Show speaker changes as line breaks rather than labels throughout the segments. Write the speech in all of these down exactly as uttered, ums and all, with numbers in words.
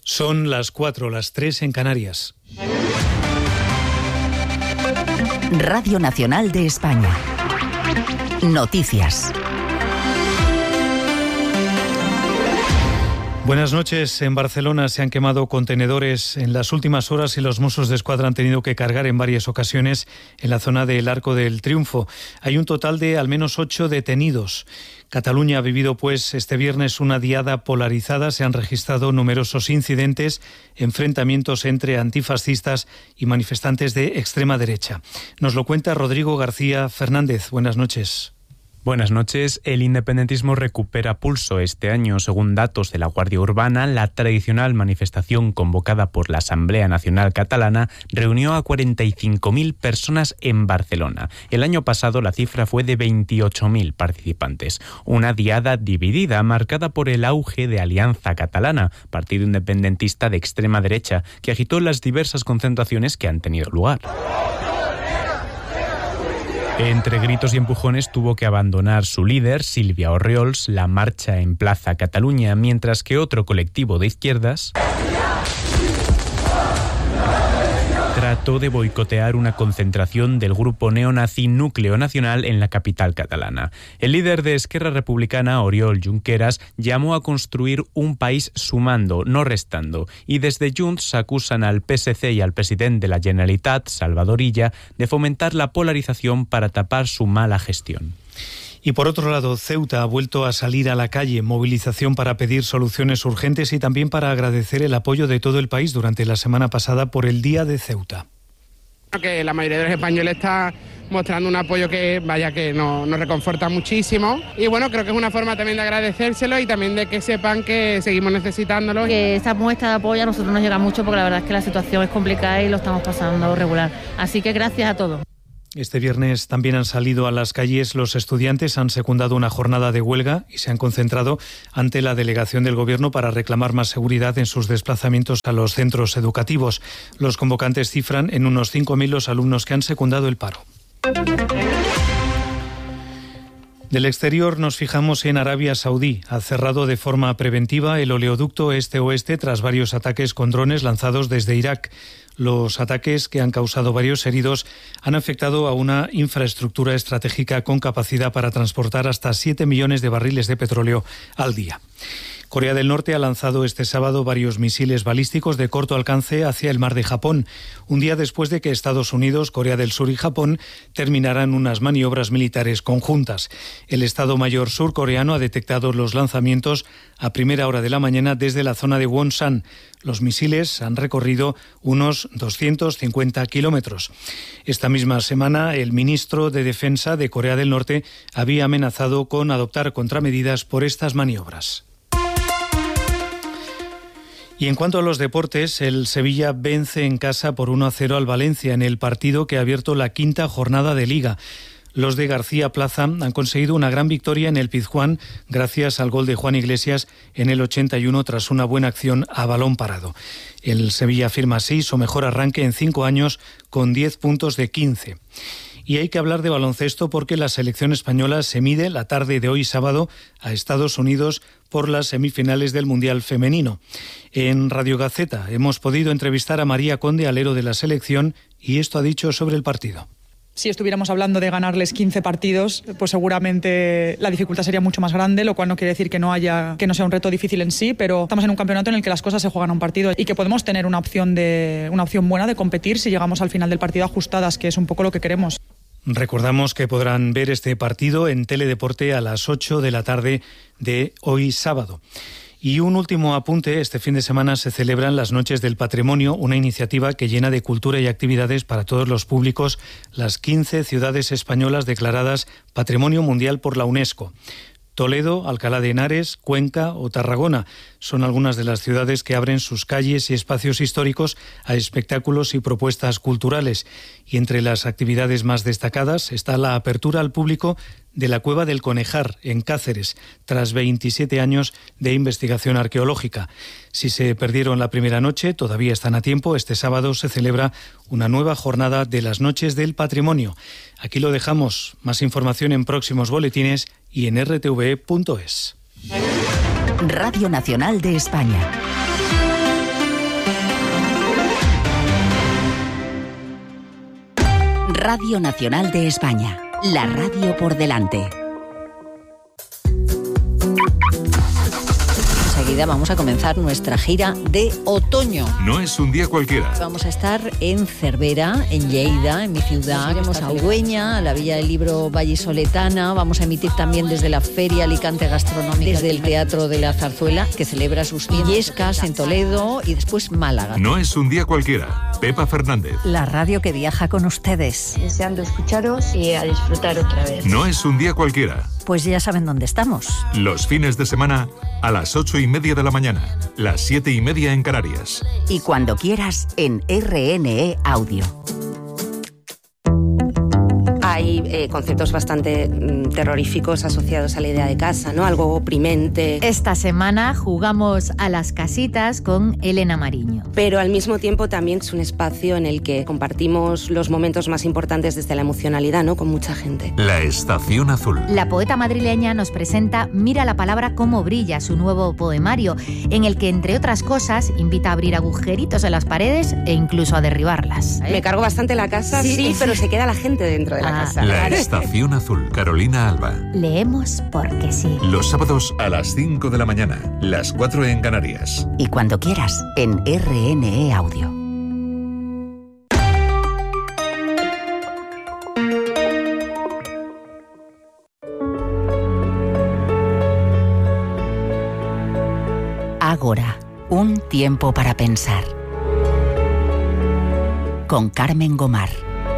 Son las cuatro, las tres en Canarias.
Radio Nacional de España. Noticias.
Buenas noches. En Barcelona se han quemado contenedores en las últimas horas y los Mossos d'Esquadra han tenido que cargar en varias ocasiones en la zona del Arco del Triunfo. Hay un total de al menos ocho detenidos. Cataluña ha vivido pues este viernes una diada polarizada. Se han registrado numerosos incidentes, enfrentamientos entre antifascistas y manifestantes de extrema derecha. Nos lo cuenta Rodrigo García Fernández. Buenas noches.
Buenas noches. El independentismo recupera pulso este año. Según datos de la Guardia Urbana, la tradicional manifestación convocada por la Asamblea Nacional Catalana reunió a cuarenta y cinco mil personas en Barcelona. El año pasado la cifra fue de veintiocho mil participantes. Una diada dividida, marcada por el auge de Alianza Catalana, partido independentista de extrema derecha, que agitó las diversas concentraciones que han tenido lugar. Entre gritos y empujones tuvo que abandonar su líder, Sílvia Orriols, la marcha en Plaza Cataluña, mientras que otro colectivo de izquierdas trató de boicotear una concentración del grupo neonazi Núcleo Nacional en la capital catalana. El líder de Esquerra Republicana, Oriol Junqueras, llamó a construir un país sumando, no restando, y desde Junts acusan al P S C y al presidente de la Generalitat, Salvador Illa, de fomentar la polarización para tapar su mala gestión.
Y por otro lado, Ceuta ha vuelto a salir a la calle, movilización para pedir soluciones urgentes y también para agradecer el apoyo de todo el país durante la semana pasada por el Día de Ceuta.
Que la mayoría de los españoles está mostrando un apoyo que vaya que nos, nos reconforta muchísimo y bueno, creo que es una forma también de agradecérselo y también de que sepan que seguimos necesitándolo.
Que esta muestra de apoyo a nosotros nos llega mucho porque la verdad es que la situación es complicada y lo estamos pasando regular, así que gracias a todos.
Este viernes también han salido a las calles los estudiantes, han secundado una jornada de huelga y se han concentrado ante la delegación del Gobierno para reclamar más seguridad en sus desplazamientos a los centros educativos. Los convocantes cifran en unos cinco mil los alumnos que han secundado el paro. Del exterior nos fijamos en Arabia Saudí. Ha cerrado de forma preventiva el oleoducto este-oeste tras varios ataques con drones lanzados desde Irak. Los ataques, que han causado varios heridos, han afectado a una infraestructura estratégica con capacidad para transportar hasta siete millones de barriles de petróleo al día. Corea del Norte ha lanzado este sábado varios misiles balísticos de corto alcance hacia el mar de Japón, un día después de que Estados Unidos, Corea del Sur y Japón terminaran unas maniobras militares conjuntas. El Estado Mayor surcoreano ha detectado los lanzamientos a primera hora de la mañana desde la zona de Wonsan. Los misiles han recorrido unos doscientos cincuenta kilómetros. Esta misma semana, el ministro de Defensa de Corea del Norte había amenazado con adoptar contramedidas por estas maniobras. Y en cuanto a los deportes, el Sevilla vence en casa por uno a cero al Valencia en el partido que ha abierto la quinta jornada de Liga. Los de García Plaza han conseguido una gran victoria en el Pizjuán gracias al gol de Juan Iglesias en el ochenta y uno tras una buena acción a balón parado. El Sevilla firma así su mejor arranque en cinco años con diez puntos de quince. Y hay que hablar de baloncesto porque la selección española se mide la tarde de hoy sábado a Estados Unidos por las semifinales del Mundial Femenino. En Radio Gaceta hemos podido entrevistar a María Conde, alero de la selección, y esto ha dicho sobre el partido.
Si estuviéramos hablando de ganarles quince partidos, pues seguramente la dificultad sería mucho más grande, lo cual no quiere decir que no haya, que no sea un reto difícil en sí, pero estamos en un campeonato en el que las cosas se juegan a un partido y que podemos tener una opción de una opción buena de competir si llegamos al final del partido ajustadas, que es un poco lo que queremos.
Recordamos que podrán ver este partido en Teledeporte a las ocho de la tarde de hoy sábado. Y un último apunte, este fin de semana se celebran las Noches del Patrimonio, una iniciativa que llena de cultura y actividades para todos los públicos las quince ciudades españolas declaradas Patrimonio Mundial por la UNESCO. Toledo, Alcalá de Henares, Cuenca o Tarragona son algunas de las ciudades que abren sus calles y espacios históricos a espectáculos y propuestas culturales. Y entre las actividades más destacadas está la apertura al público de la Cueva del Conejar, en Cáceres, tras veintisiete años de investigación arqueológica. Si se perdieron la primera noche, todavía están a tiempo. Este sábado se celebra una nueva jornada de las Noches del Patrimonio. Aquí lo dejamos. Más información en próximos boletines y en r t v punto es.
Radio Nacional de España. Radio Nacional de España, la radio por delante. Enseguida vamos a comenzar nuestra gira de otoño.
No es un día cualquiera.
Vamos a estar en Cervera, en Lleida, en mi ciudad. Iremos a Ugüeña, a la Villa del Libro Vallisoletana. Vamos a emitir también desde la Feria Alicante Gastronómica, desde el Teatro de la Zarzuela, que celebra sus Illescas en Toledo, y después Málaga.
No es un día cualquiera. Pepa Fernández.
La radio que viaja con ustedes.
Deseando escucharos y a disfrutar otra vez.
No es un día cualquiera.
Pues ya saben dónde estamos.
Los fines de semana a las ocho y media de la mañana, las siete y media en Canarias.
Y cuando quieras en R N E Audio.
Hay eh, conceptos bastante mm, terroríficos asociados a la idea de casa, ¿no? Algo oprimente.
Esta semana jugamos a las casitas con Elena Mariño.
Pero al mismo tiempo también es un espacio en el que compartimos los momentos más importantes desde la emocionalidad, ¿no? Con mucha gente.
La Estación Azul.
La poeta madrileña nos presenta Mira la palabra cómo brilla, su nuevo poemario, en el que, entre otras cosas, invita a abrir agujeritos en las paredes e incluso a derribarlas.
¿Eh? Me cargo bastante la casa, sí, sí, pero se queda la gente dentro de la
ah.
casa.
La Estación Azul, Carolina Alba.
Leemos porque sí.
Los sábados a las cinco de la mañana, las cuatro en Canarias.
Y cuando quieras, en R N E Audio. Ágora, un tiempo para pensar. Con Carmen Gomar.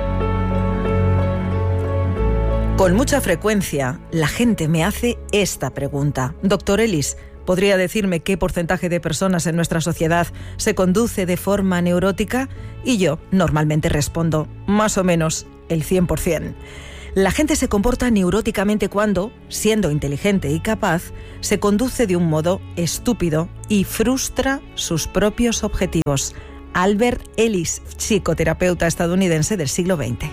Con mucha frecuencia, la gente me hace esta pregunta. Doctor Ellis, ¿podría decirme qué porcentaje de personas en nuestra sociedad se conduce de forma neurótica? Y yo normalmente respondo, más o menos, el cien por ciento. La gente se comporta neuróticamente cuando, siendo inteligente y capaz, se conduce de un modo estúpido y frustra sus propios objetivos. Albert Ellis, psicoterapeuta estadounidense del siglo veinte.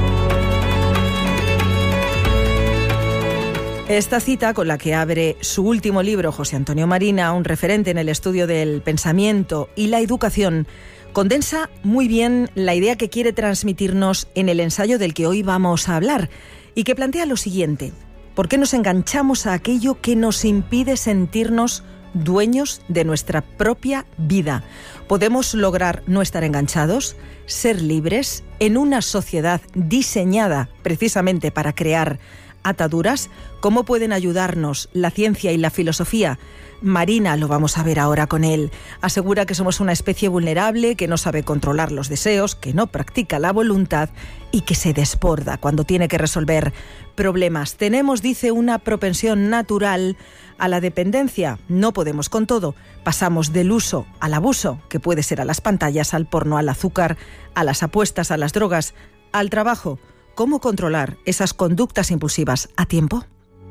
Esta cita, con la que abre su último libro José Antonio Marina, un referente en el estudio del pensamiento y la educación, condensa muy bien la idea que quiere transmitirnos en el ensayo del que hoy vamos a hablar y que plantea lo siguiente: ¿por qué nos enganchamos a aquello que nos impide sentirnos dueños de nuestra propia vida? ¿Podemos lograr no estar enganchados, ser libres en una sociedad diseñada precisamente para crear ataduras? ¿Cómo pueden ayudarnos la ciencia y la filosofía? Marina, lo vamos a ver ahora con él, asegura que somos una especie vulnerable, que no sabe controlar los deseos, que no practica la voluntad y que se desborda cuando tiene que resolver problemas. Tenemos, dice, una propensión natural a la dependencia. No podemos con todo. Pasamos del uso al abuso, que puede ser a las pantallas, al porno, al azúcar, a las apuestas, a las drogas, al trabajo. ¿Cómo controlar esas conductas impulsivas a tiempo?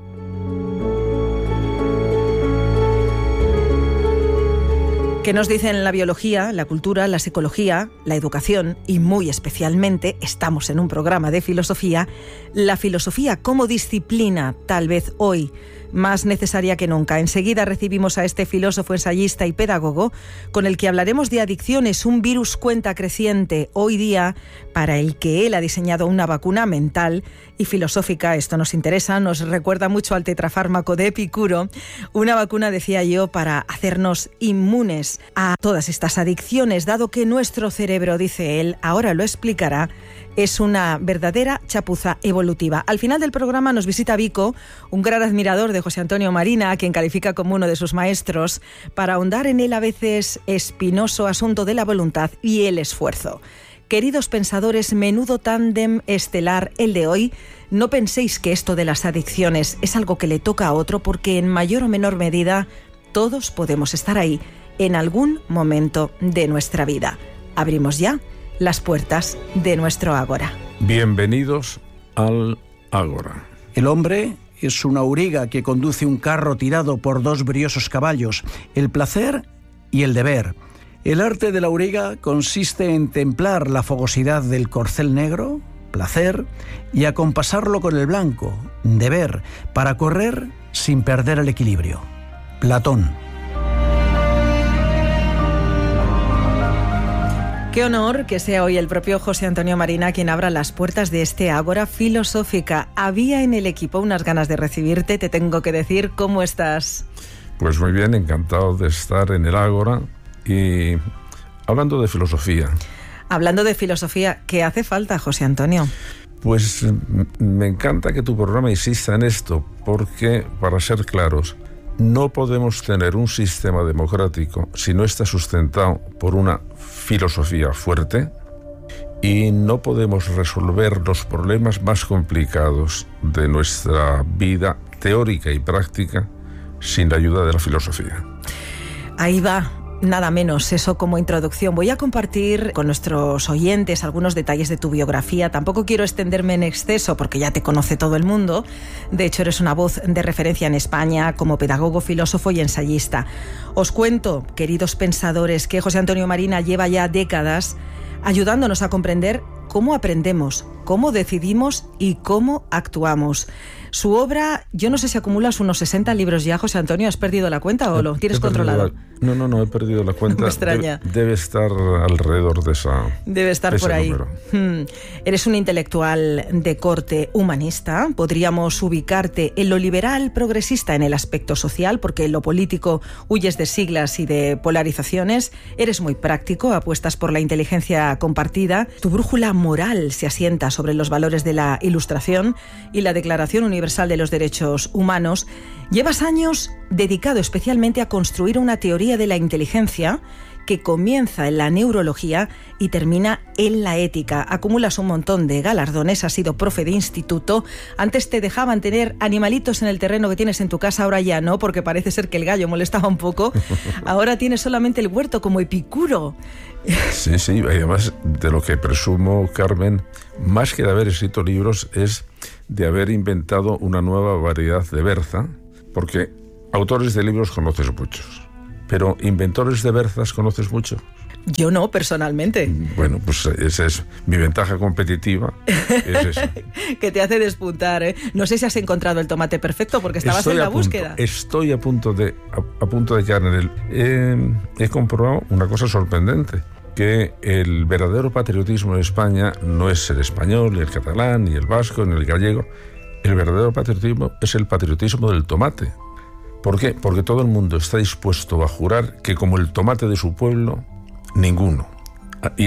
¿Qué nos dicen la biología, la cultura, la psicología, la educación y muy especialmente, estamos en un programa de filosofía, la filosofía como disciplina, tal vez hoy más necesaria que nunca? Enseguida recibimos a este filósofo, ensayista y pedagogo con el que hablaremos de adicciones, un virus cuenta creciente hoy día para el que él ha diseñado una vacuna mental y filosófica. Esto nos interesa, nos recuerda mucho al tetrafármaco de Epicuro, una vacuna, decía yo, para hacernos inmunes a todas estas adicciones, dado que nuestro cerebro, dice él, ahora lo explicará, es una verdadera chapuza evolutiva. Al final del programa nos visita Vico, un gran admirador de José Antonio Marina, a quien califica como uno de sus maestros, para ahondar en el a veces espinoso asunto de la voluntad y el esfuerzo. Queridos pensadores, menudo tándem estelar el de hoy. No penséis que esto de las adicciones es algo que le toca a otro, porque en mayor o menor medida todos podemos estar ahí en algún momento de nuestra vida. Abrimos ya las puertas de nuestro Ágora.
Bienvenidos al Ágora.
El hombre es una auriga que conduce un carro tirado por dos briosos caballos, el placer y el deber. El arte de la auriga consiste en templar la fogosidad del corcel negro, placer, y acompasarlo con el blanco, deber, para correr sin perder el equilibrio. Platón.
Qué honor que sea hoy el propio José Antonio Marina quien abra las puertas de este Ágora Filosófica. Había en el equipo unas ganas de recibirte, te tengo que decir. ¿Cómo estás?
Pues muy bien, encantado de estar en el Ágora y hablando de filosofía.
Hablando de filosofía, ¿qué hace falta, José Antonio?
Pues me encanta que tu programa insista en esto, porque, para ser claros, no podemos tener un sistema democrático si no está sustentado por una filosofía fuerte, y no podemos resolver los problemas más complicados de nuestra vida teórica y práctica sin la ayuda de la filosofía.
Ahí va. Nada menos, eso como introducción. Voy a compartir con nuestros oyentes algunos detalles de tu biografía. Tampoco quiero extenderme en exceso porque ya te conoce todo el mundo. De hecho, eres una voz de referencia en España como pedagogo, filósofo y ensayista. Os cuento, queridos pensadores, que José Antonio Marina lleva ya décadas ayudándonos a comprender cómo aprendemos, cómo decidimos y cómo actuamos. Su obra, yo no sé si acumulas unos sesenta libros ya, José Antonio. ¿Has perdido la cuenta o lo tienes controlado?
La, no, no, no, he perdido la cuenta.
Me extraña.
Debe, debe estar alrededor de esa.
Debe estar por ahí. Hmm. Eres un intelectual de corte humanista. Podríamos ubicarte en lo liberal progresista en el aspecto social, porque en lo político huyes de siglas y de polarizaciones. Eres muy práctico, apuestas por la inteligencia compartida. Tu brújula moral se asienta sobre los valores de la Ilustración y la Declaración Universal de los Derechos Humanos. Llevas años dedicado especialmente a construir una teoría de la inteligencia que comienza en la neurología y termina en la ética. Acumulas un montón de galardones, has sido profe de instituto. Antes te dejaban tener animalitos en el terreno que tienes en tu casa, ahora ya no, porque parece ser que el gallo molestaba un poco. Ahora tienes solamente el huerto como Epicuro.
Sí, sí, además de lo que presumo, Carmen, más que de haber escrito libros, es de haber inventado una nueva variedad de berza, porque autores de libros conoces muchos, pero inventores de berzas conoces mucho.
Yo no, personalmente.
Bueno, pues esa es mi ventaja competitiva. Es eso.
Que te hace despuntar, ¿eh? No sé si has encontrado el tomate perfecto porque estabas estoy en la
punto,
búsqueda.
Estoy a punto de a, a punto de quedar en él. Eh, he comprobado una cosa sorprendente, que el verdadero patriotismo en España no es el español, ni el catalán, ni el vasco, ni el gallego. El verdadero patriotismo es el patriotismo del tomate. ¿Por qué? Porque todo el mundo está dispuesto a jurar que como el tomate de su pueblo, ninguno. Y,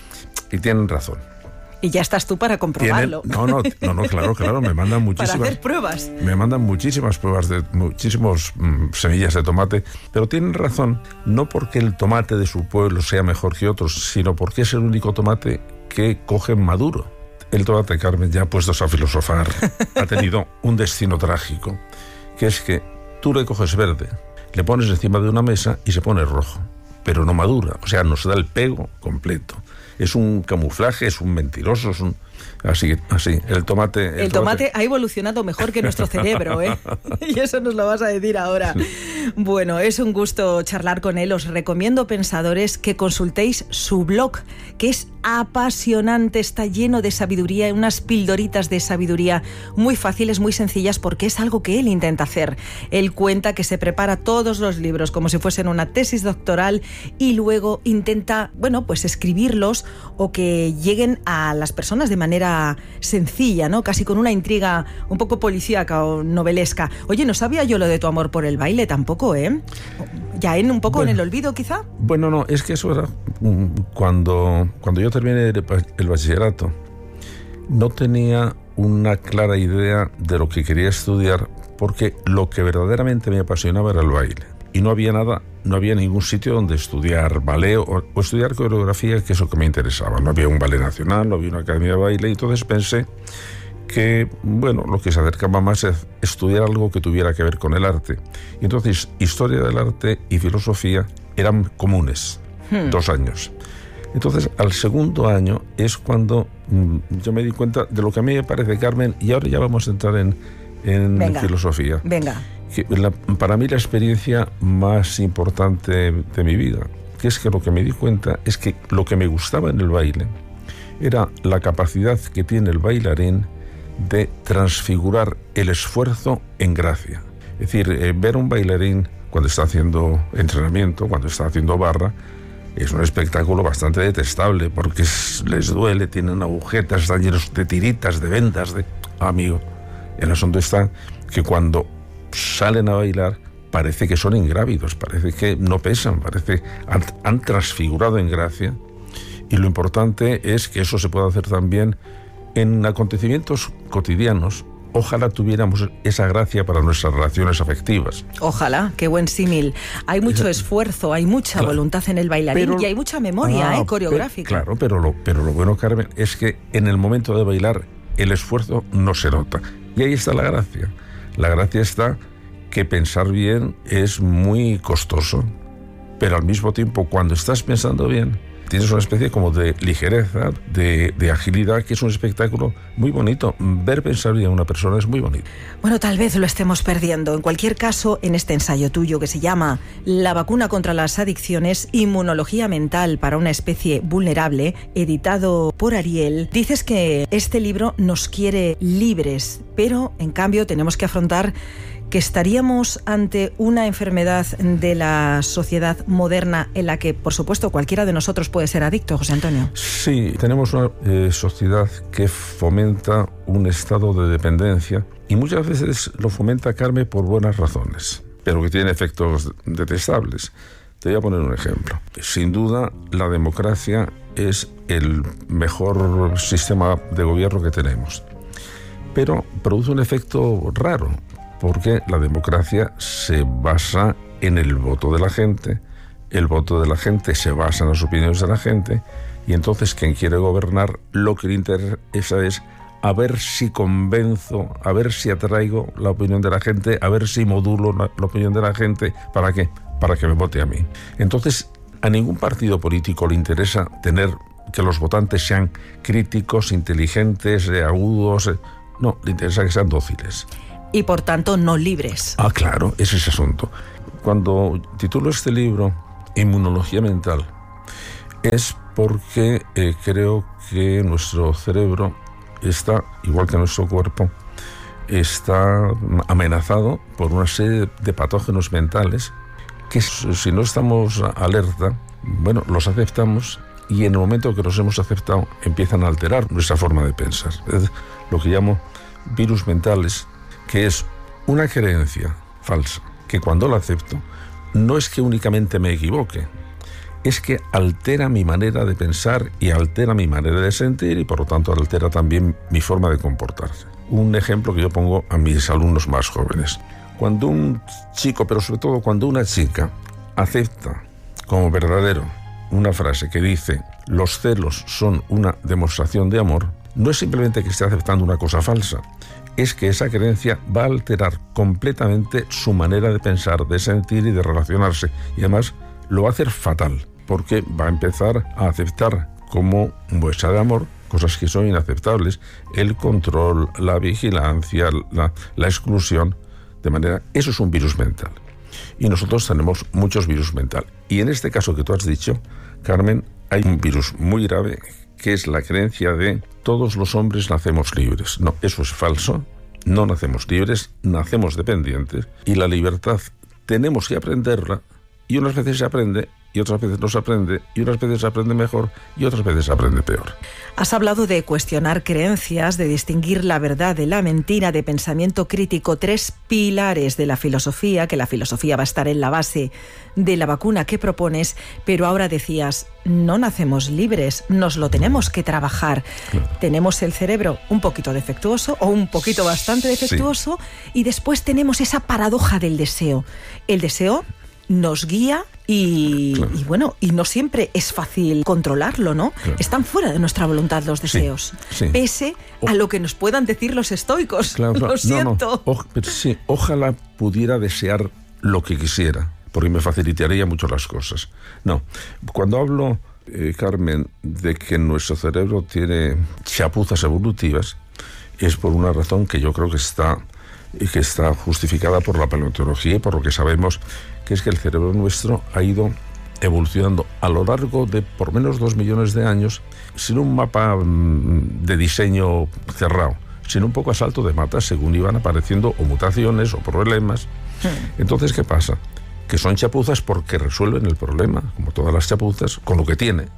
y tienen razón.
Y ya estás tú para comprobarlo.
¿Tienen? No, no, no, no, claro, claro, me mandan muchísimas...
Para hacer pruebas.
Me mandan muchísimas pruebas de muchísimas mmm, semillas de tomate, pero tienen razón, no porque el tomate de su pueblo sea mejor que otros, sino porque es el único tomate que cogen maduro. El tomate, Carmen, ya puestos a filosofar, ha tenido un destino trágico, que es que tú le coges verde, le pones encima de una mesa y se pone rojo, pero no madura, o sea, nos da el pego completo. Es un camuflaje, es un mentiroso, es un... Así, así, el tomate...
El, el tomate, tomate ha evolucionado mejor que nuestro cerebro, ¿eh? Y eso nos lo vas a decir ahora. Sí. Bueno, es un gusto charlar con él. Os recomiendo, pensadores, que consultéis su blog, que es apasionante, está lleno de sabiduría, unas pildoritas de sabiduría muy fáciles, muy sencillas, porque es algo que él intenta hacer. Él cuenta que se prepara todos los libros como si fuesen una tesis doctoral y luego intenta, bueno, pues escribirlos o que lleguen a las personas de manera sencilla, ¿no? Casi con una intriga un poco policíaca o novelesca. Oye, no sabía yo lo de tu amor por el baile tampoco, ¿eh? Ya en un poco bueno, en el olvido, quizá.
Bueno, no, es que eso era cuando, cuando yo terminé el, el bachillerato. No tenía una clara idea de lo que quería estudiar, porque lo que verdaderamente me apasionaba era el baile. Y no había nada, no había ningún sitio donde estudiar ballet o, o estudiar coreografía, que es lo que me interesaba. No había un ballet nacional, no había una academia de baile, y entonces pensé que, bueno, lo que se acercaba más es estudiar algo que tuviera que ver con el arte. Y entonces, historia del arte y filosofía eran comunes, hmm. dos años. Entonces, al segundo año es cuando mm, yo me di cuenta de lo que a mí me parece, Carmen, y ahora ya vamos a entrar en, en
venga,
filosofía.
Venga.
Que la, para mí la experiencia más importante de mi vida, que es que lo que me di cuenta es que lo que me gustaba en el baile era la capacidad que tiene el bailarín de transfigurar el esfuerzo en gracia. Es decir, eh, ver un bailarín cuando está haciendo entrenamiento, cuando está haciendo barra, es un espectáculo bastante detestable porque es, les duele, tienen agujetas, están llenos de tiritas, de vendas, de... Amigo, el asunto está que cuando salen a bailar parece que son ingrávidos, parece que no pesan, parece han, han transfigurado en gracia, y lo importante es que eso se pueda hacer también en acontecimientos cotidianos. Ojalá tuviéramos esa gracia para nuestras relaciones afectivas.
Ojalá, qué buen símil. Hay mucho esfuerzo, hay mucha claro, voluntad en el bailarín pero, y hay mucha memoria ah, eh, coreográfica.
Pero, claro, pero lo, pero lo bueno, Carmen, es que en el momento de bailar el esfuerzo no se nota. Y ahí está la gracia. La gracia está que pensar bien es muy costoso, pero al mismo tiempo, cuando estás pensando bien, tienes una especie como de ligereza, de, de agilidad, que es un espectáculo muy bonito. Ver pensar bien a una persona es muy bonito.
Bueno, tal vez lo estemos perdiendo. En cualquier caso, en este ensayo tuyo que se llama La vacuna contra las adicciones, inmunología mental para una especie vulnerable, editado por Ariel, dices que este libro nos quiere libres, pero en cambio tenemos que afrontar que estaríamos ante una enfermedad de la sociedad moderna en la que, por supuesto, cualquiera de nosotros puede ser adicto, José Antonio.
Sí, tenemos una eh, sociedad que fomenta un estado de dependencia y muchas veces lo fomenta, Carmen, por buenas razones, pero que tiene efectos detestables. Te voy a poner un ejemplo. Sin duda, la democracia es el mejor sistema de gobierno que tenemos, pero produce un efecto raro, porque la democracia se basa en el voto de la gente, el voto de la gente se basa en las opiniones de la gente, y entonces quien quiere gobernar lo que le interesa es a ver si convenzo, a ver si atraigo la opinión de la gente, a ver si modulo la, la opinión de la gente. ¿Para qué? Para que me vote a mí. Entonces, a ningún partido político le interesa tener que los votantes sean críticos, inteligentes, agudos. No, le interesa que sean dóciles.
Y por tanto no libres.
Ah, claro, ese es ese asunto. Cuando titulo este libro Inmunología mental, es porque eh, creo que nuestro cerebro está, igual que nuestro cuerpo, está amenazado por una serie de patógenos mentales que, si no estamos alerta, bueno, los aceptamos, y en el momento que los hemos aceptado empiezan a alterar nuestra forma de pensar. Es lo que llamo virus mentales, que es una creencia falsa, que cuando la acepto, no es que únicamente me equivoque, es que altera mi manera de pensar y altera mi manera de sentir, y por lo tanto altera también mi forma de comportarse. Un ejemplo que yo pongo a mis alumnos más jóvenes. Cuando un chico, pero sobre todo cuando una chica, acepta como verdadero una frase que dice los celos son una demostración de amor, no es simplemente que esté aceptando una cosa falsa, es que esa creencia va a alterar completamente su manera de pensar, de sentir y de relacionarse. Y además lo va a hacer fatal, porque va a empezar a aceptar como muestra de amor cosas que son inaceptables: el control, la vigilancia, la, la exclusión. De manera, eso es un virus mental. Y nosotros tenemos muchos virus mentales. Y en este caso que tú has dicho, Carmen, hay un virus muy grave, que es la creencia de todos los hombres nacemos libres. No, eso es falso. No nacemos libres, nacemos dependientes, y la libertad tenemos que aprenderla, y unas veces se aprende, y otras veces no se aprende, y unas veces se aprende mejor, y otras veces se aprende peor.
Has hablado de cuestionar creencias, de distinguir la verdad de la mentira, de pensamiento crítico, tres pilares de la filosofía, que la filosofía va a estar en la base de la vacuna que propones, pero ahora decías, no nacemos libres, nos lo tenemos que trabajar. Claro. Tenemos el cerebro un poquito defectuoso, o un poquito bastante defectuoso, sí. Y después tenemos esa paradoja del deseo. El deseo nos guía y, claro. y bueno, y no siempre es fácil controlarlo, ¿no? Claro. Están fuera de nuestra voluntad los deseos, sí, sí. Pese o- a lo que nos puedan decir los estoicos. Claro, claro. Lo siento.
No, no. O- pero sí, ojalá pudiera desear lo que quisiera, porque me facilitaría mucho las cosas. No, cuando hablo, eh, Carmen, de que nuestro cerebro tiene chapuzas evolutivas, es por una razón que yo creo que está, que está justificada por la paleontología y por lo que sabemos, que es que el cerebro nuestro ha ido evolucionando a lo largo de por menos dos millones de años, sin un mapa de diseño cerrado, sino un poco a salto de mata, según iban apareciendo o mutaciones o problemas. Entonces, ¿qué pasa? que son chapuzas porque resuelven el problema, como todas las chapuzas, con lo que tiene.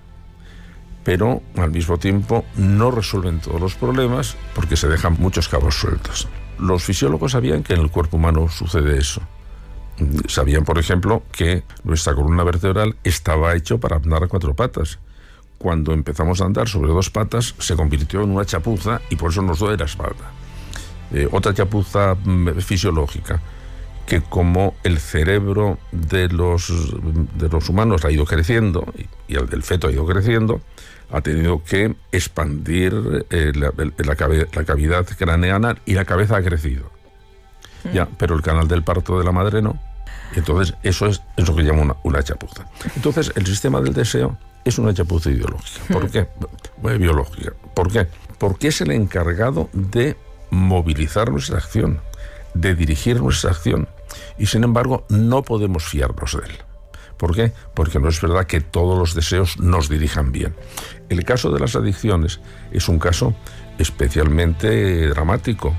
Pero al mismo tiempo no resuelven todos los problemas porque se dejan muchos cabos sueltos. Los fisiólogos sabían que en el cuerpo humano sucede eso. Sabían, por ejemplo, que nuestra columna vertebral estaba hecho para andar a cuatro patas. Cuando empezamos a andar sobre dos patas, se convirtió en una chapuza y por eso nos duele la espalda. Eh, otra chapuza mm, fisiológica, que como el cerebro de los, de los humanos ha ido creciendo y el del feto ha ido creciendo, ha tenido que expandir eh, la, la, la cavidad craneana y la cabeza ha crecido. Mm. Ya, pero el canal del parto de la madre no. Entonces, eso es eso que llama una, una chapuza. Entonces, el sistema del deseo es una chapuza ideológica. ¿Por qué? Bueno, biológica. ¿Por qué? Porque es el encargado de movilizar nuestra acción, de dirigir nuestra acción. Y, sin embargo, no podemos fiarnos de él. ¿Por qué? Porque no es verdad que todos los deseos nos dirijan bien. El caso de las adicciones es un caso especialmente dramático,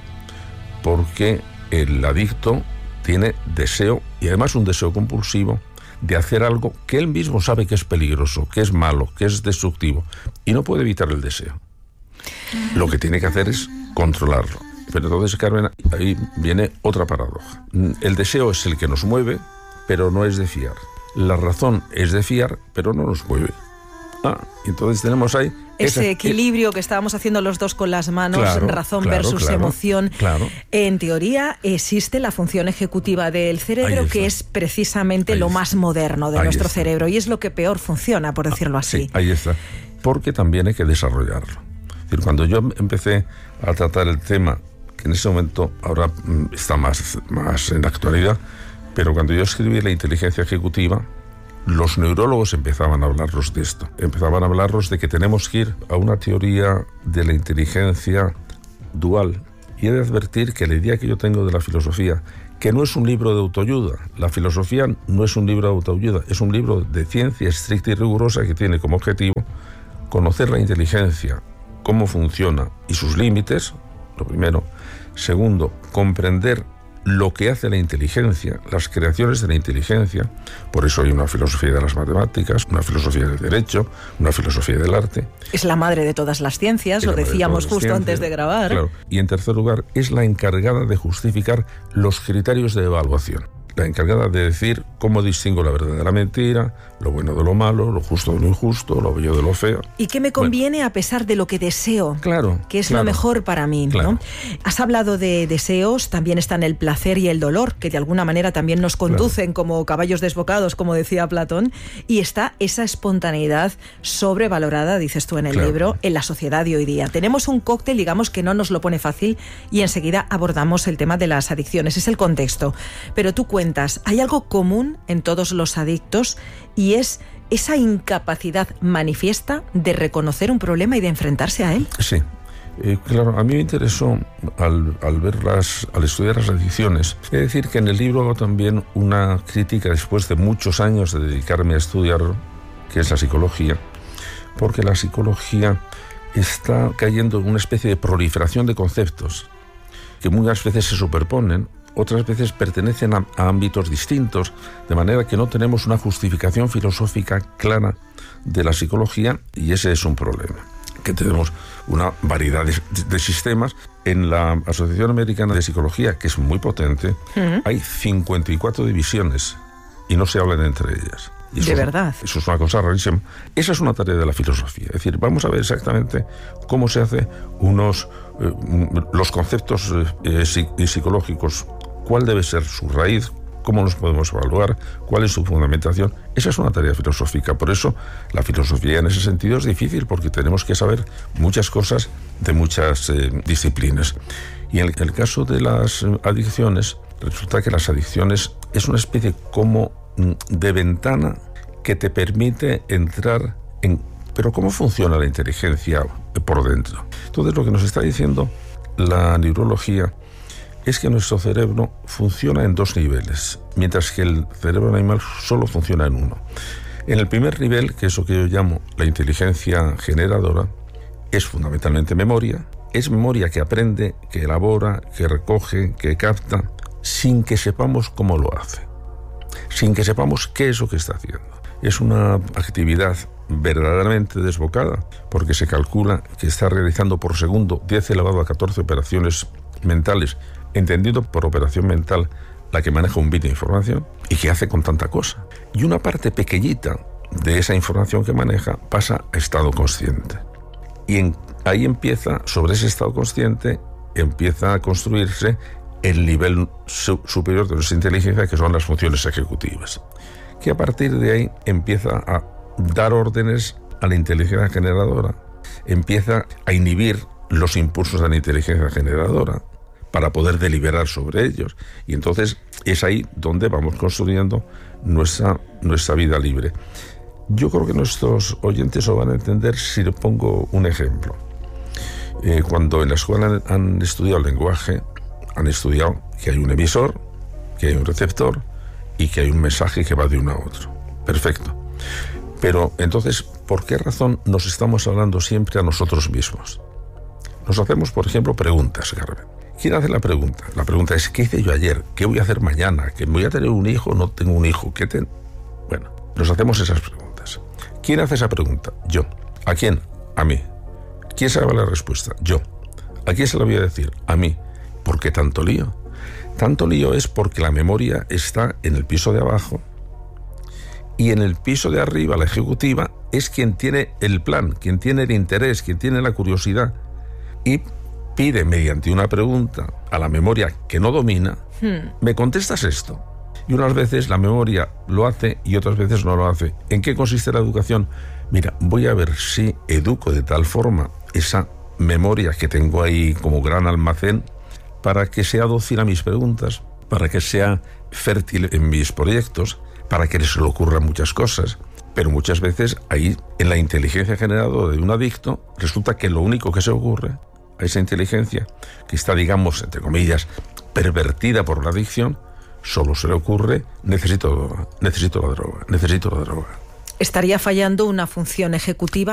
porque el adicto tiene deseo, y además un deseo compulsivo, de hacer algo que él mismo sabe que es peligroso, que es malo, que es destructivo, y no puede evitar el deseo. Lo que tiene que hacer es controlarlo. Pero entonces, Carmen, ahí viene otra paradoja. El deseo es el que nos mueve, pero no es de fiar. La razón es de fiar, pero no nos mueve. Ah, entonces tenemos ahí
ese
esa,
equilibrio que estábamos haciendo los dos con las manos,
claro,
razón
claro,
versus
claro,
emoción.
Claro.
En teoría existe la función ejecutiva del cerebro, que es precisamente ahí lo está. más moderno de ahí nuestro está. cerebro, y es lo que peor funciona, por decirlo
ah,
así.
Sí, ahí está. Porque también hay que desarrollarlo. Es decir, cuando yo empecé a tratar el tema, que en ese momento ahora está más, más en la actualidad, pero cuando yo escribí la inteligencia ejecutiva, los neurólogos empezaban a hablarnos de esto. Empezaban a hablarnos de que tenemos que ir a una teoría de la inteligencia dual. Y he de advertir que la idea que yo tengo de la filosofía, que no es un libro de autoayuda, la filosofía no es un libro de autoayuda, es un libro de ciencia estricta y rigurosa que tiene como objetivo conocer la inteligencia, cómo funciona y sus límites, lo primero. Segundo, comprender lo que hace la inteligencia, las creaciones de la inteligencia. Por eso hay una filosofía de las matemáticas, una filosofía del derecho, una filosofía del arte.
Es la madre de todas las ciencias, lo decíamos justo ciencias, antes de grabar.
Claro. Y en tercer lugar, es la encargada de justificar los criterios de evaluación. La encargada de decir cómo distingo la verdad de la mentira, lo bueno de lo malo, lo justo de lo injusto, lo bello de lo feo.
¿Y qué me conviene bueno. a pesar de lo que deseo?
Claro.
Que es
claro,
lo mejor para mí,
claro.
¿no? Has hablado de deseos, también están el placer y el dolor, que de alguna manera también nos conducen claro. como caballos desbocados, como decía Platón, y está esa espontaneidad sobrevalorada, dices tú en el claro. libro, en la sociedad de hoy día. Tenemos un cóctel, digamos, que no nos lo pone fácil, y enseguida abordamos el tema de las adicciones. Es el contexto. Pero tú cuentas, hay algo común en todos los adictos y es esa incapacidad manifiesta de reconocer un problema y de enfrentarse a él.
Sí, eh, claro, a mí me interesó al, al verlas, al estudiar las adicciones. Es decir, que en el libro hago también una crítica después de muchos años de dedicarme a estudiar, que es la psicología, porque la psicología está cayendo en una especie de proliferación de conceptos que muchas veces se superponen, otras veces pertenecen a, a ámbitos distintos, de manera que no tenemos una justificación filosófica clara de la psicología, y ese es un problema, que tenemos una variedad de, de sistemas. En la Asociación Americana de Psicología, que es muy potente, uh-huh. hay cincuenta y cuatro divisiones y no se hablan entre ellas. Y
de verdad.
Es, eso es una cosa rarísima. Esa es una tarea de la filosofía. Es decir, vamos a ver exactamente cómo se hace unos eh, los conceptos eh, psicológicos, cuál debe ser su raíz, cómo los podemos evaluar, cuál es su fundamentación. Esa es una tarea filosófica. Por eso la filosofía en ese sentido es difícil, porque tenemos que saber muchas cosas de muchas eh, disciplinas. Y en el, el caso de las adicciones, resulta que las adicciones es una especie como de ventana que te permite entrar en... Pero ¿cómo funciona la inteligencia por dentro? Entonces, lo que nos está diciendo la neurología es que nuestro cerebro funciona en dos niveles, mientras que el cerebro animal solo funciona en uno. En el primer nivel, que es lo que yo llamo la inteligencia generadora, es fundamentalmente memoria. Es memoria que aprende, que elabora, que recoge, que capta, sin que sepamos cómo lo hace. sin que sepamos qué es lo que está haciendo. Es una actividad verdaderamente desbocada, porque se calcula que está realizando por segundo diez elevado a catorce operaciones mentales, entendido por operación mental la que maneja un bit de información, y que hace con tanta cosa. Y una parte pequeñita de esa información que maneja pasa a estado consciente. Y en, ahí empieza, sobre ese estado consciente, empieza a construirse el nivel su, superior de nuestra inteligencia, que son las funciones ejecutivas, que a partir de ahí empieza a dar órdenes a la inteligencia generadora, empieza a inhibir los impulsos de la inteligencia generadora para poder deliberar sobre ellos. Y entonces es ahí donde vamos construyendo nuestra, nuestra vida libre. Yo creo que nuestros oyentes lo van a entender si le pongo un ejemplo. Eh, cuando en la escuela han estudiado lenguaje, han estudiado que hay un emisor, que hay un receptor y que hay un mensaje que va de uno a otro. Perfecto. Pero entonces, ¿por qué razón nos estamos hablando siempre a nosotros mismos? Nos hacemos, por ejemplo, preguntas, Carmen. ¿Quién hace la pregunta? La pregunta es, ¿qué hice yo ayer? ¿Qué voy a hacer mañana? ¿Que voy a tener un hijo o no tengo un hijo? ¿Qué ten... Bueno, nos hacemos esas preguntas. ¿Quién hace esa pregunta? Yo. ¿A quién? A mí. ¿Quién sabe la respuesta? Yo. ¿A quién se la voy a decir? A mí. ¿Por qué tanto lío? Tanto lío es porque la memoria está en el piso de abajo y en el piso de arriba la ejecutiva es quien tiene el plan, quien tiene el interés, quien tiene la curiosidad y pide mediante una pregunta a la memoria que no domina, hmm. ¿me contestas esto? Y unas veces la memoria lo hace y otras veces no lo hace. ¿En qué consiste la educación? Mira, voy a ver si educo de tal forma esa memoria que tengo ahí como gran almacén para que sea dócil a mis preguntas, para que sea fértil en mis proyectos, para que les ocurran muchas cosas. Pero muchas veces ahí, en la inteligencia generadora de un adicto, resulta que lo único que se ocurre a esa inteligencia, que está, digamos, entre comillas, pervertida por la adicción, solo se le ocurre, necesito droga, necesito la droga, necesito la droga.
Estaría fallando una función ejecutiva